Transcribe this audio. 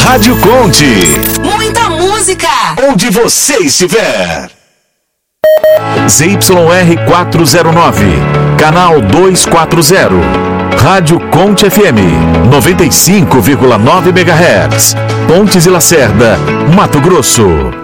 Rádio Conte. Muita música. Onde você estiver. ZYR 409, canal 240. Rádio Conte FM, 95,9 MHz. Pontes e Lacerda, Mato Grosso.